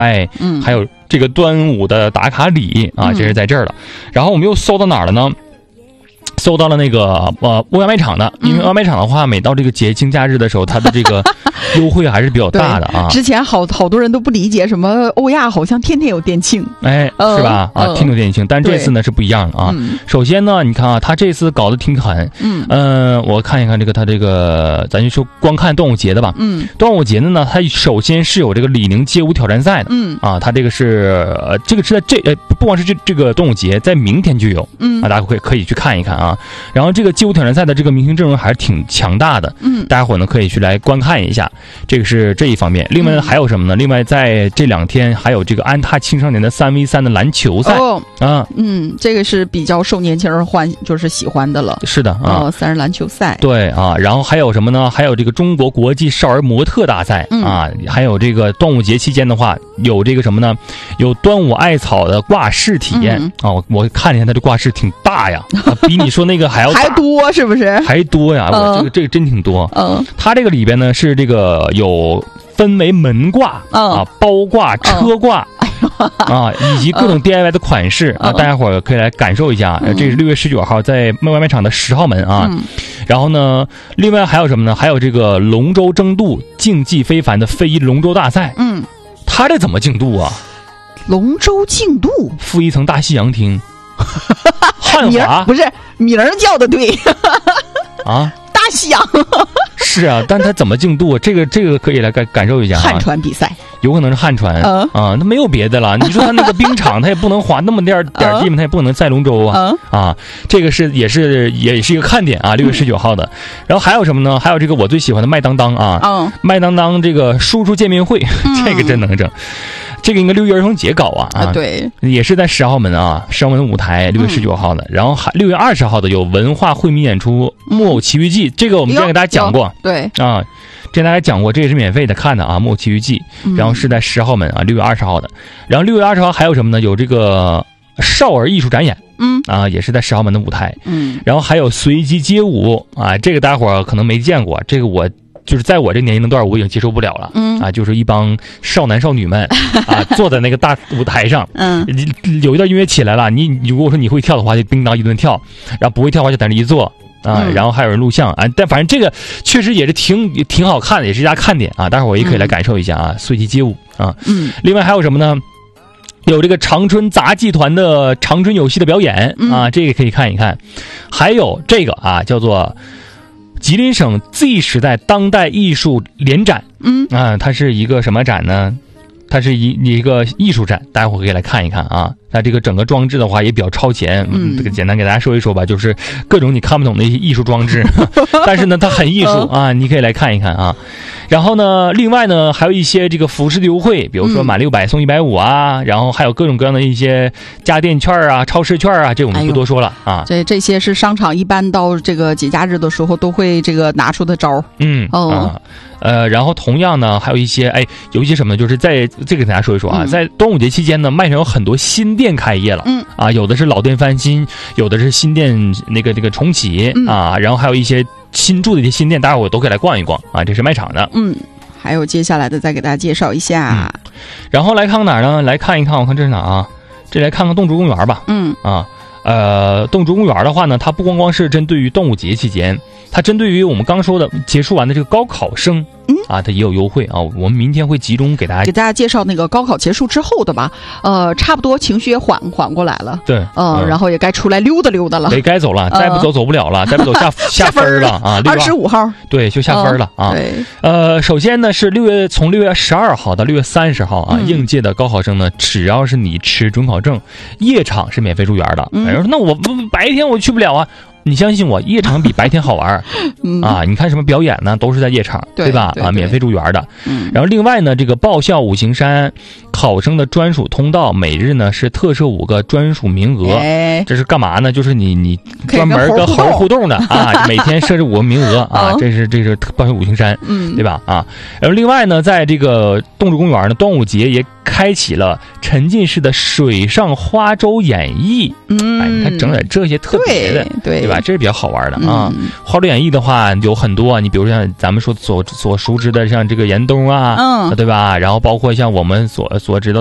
还有这个端午的打卡礼啊，这是在这儿了。然后我们又搜到哪儿了呢？搜到了那个欧亚卖场的，因为欧亚卖场的话，每到这个节庆假日的时候，它的这个优惠还是比较大的啊。 之前好多人都不理解，什么欧亚好像天天有店庆， 是吧？天天有店庆，但这次呢是不一样的啊。首先呢，你看啊，他这次搞得挺狠。我看一看他这个，咱就说光看端午节的吧。端午节的呢，它首先是有这个李宁街舞挑战赛的。它这个是在不光是这个端午节，在明天就有。大家可以去看一看啊。然后这个街舞挑战赛的这个明星阵容还是挺强大的，大家伙呢可以去来观看一下，这个是这一方面。另外还有什么呢？另外在这2天还有这个安踏青少年的3v3的篮球赛这个是比较受年轻人就是喜欢的了。 是的啊 ，3人篮球赛。 对啊，然后还有什么呢？还有这个中国国际少儿模特大赛还有这个端午节期间的话，有这个什么呢？有端午艾草的挂饰体验我看了一下，它这挂饰挺大呀，比你说那个还要大还多，是不是？还多呀！这个真挺多。它这个里边呢是这个有分为门挂包挂、车挂以及各种 DIY 的款式大家伙儿可以来感受一下。这是6月19号在外卖场的10号门啊。然后呢，另外还有什么呢？还有这个龙舟争渡竞技非凡的非遗龙舟大赛。它这怎么竞渡啊？ 龙舟竞渡， 负一层大西洋厅。汉华不是名儿叫的对大西洋是啊，但它怎么竞渡？这个可以来感受一下旱船比赛， 有可能是旱船那没有别的了。你说它那个冰场，它也不能划那么点地方，它也不能赛龙舟这个也是一个看点啊。6月19号的，然后还有什么呢？还有这个我最喜欢的麦当当麦当当这个叔叔见面会，这个真能整。这个应该6月儿童节搞对， 也是在10号门10号门的舞台，6月19号的。然后6月20号的有文化惠民演出《木偶奇遇记》，这个我们之前给大家讲过， 对之前大家讲过，这也是免费的看的《木偶奇遇记》，然后是在10号门6月20号的。然后6月20号还有什么呢？有这个少儿艺术展演，也是在10号门的舞台，然后还有随机街舞这个大伙儿可能没见过，这个我。就是在我这年龄段我已经接受不了了，就是一帮少男少女们坐在那个大舞台上，有一段音乐起来了，你如果说你会跳的话，就叮当一顿跳，然后不会跳的话就在那一坐然后还有人录像但反正这个确实也是挺好看的，也是一家看点待会儿我也可以来感受一下随机街舞另外还有什么呢？有这个长春杂技团的长春有戏的表演这个可以看一看，还有这个叫做吉林省 Z 时代当代艺术联展，它是一个什么展呢？它是一个艺术展，大家伙可以来看一看它这个整个装置的话也比较超前，这个简单给大家说一说吧，就是各种你看不懂的一些艺术装置，但是呢它很艺术你可以来看一看然后呢，另外呢还有一些这个服饰的优惠，比如说满600送150然后还有各种各样的一些家电券超市券这我们不多说了这些是商场一般到这个节假日的时候都会这个拿出的招然后同样呢还有一些有一些什么呢，就是在这个给大家说一说在端午节期间呢，卖场有很多新店开业了有的是老店翻新，有的是新店那个重启然后还有一些新住的一些新店，大家我都可以来逛一逛这是卖场的还有接下来的再给大家介绍一下然后来看看哪儿呢？来看一看，我看这是哪这来看看洞竹公园吧洞竹公园的话呢，它不光是针对于端午节期间，它针对于我们刚说的结束完的这个高考生它也有优惠我们明天会集中给大家介绍那个高考结束之后的吧，差不多情绪也缓过来了， 对， 然后也该出来溜达了， 该走了，再不走不了了，再不走下分了 25号， 对，就下分了对，首先呢是从6月12号到6月30号应届的高考生呢，只要是你持准考证，夜场是免费入园的。有人说那我白天我去不了你相信我，夜场比白天好玩你看什么表演呢，都是在夜场，对吧？免费入园的。然后另外呢，这个报效五行山考生的专属通道，每日呢是特设5个专属名额。这是干嘛呢？就是你专门跟猴互动的每天设置5个名额这是报效五行山，对吧？然后另外呢，在这个洞竹公园呢，端午节也开启了沉浸式的水上花洲演绎。你看整点这些特别的，对吧？这是比较好玩的啊。花洲演绎的话有很多啊，你比如像咱们说所熟知的，像这个严冬啊，对吧？然后包括像我们所知道